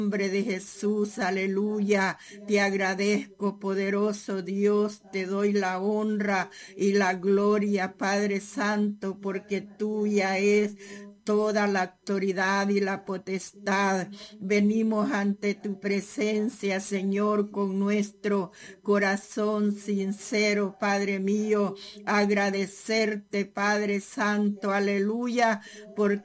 Nombre de Jesús, aleluya. Te agradezco, poderoso Dios, te doy la honra y la gloria, Padre Santo, porque tuya es toda la autoridad y la potestad. Venimos ante tu presencia, Señor, con nuestro corazón sincero, Padre mío, agradecerte, Padre Santo, aleluya, porque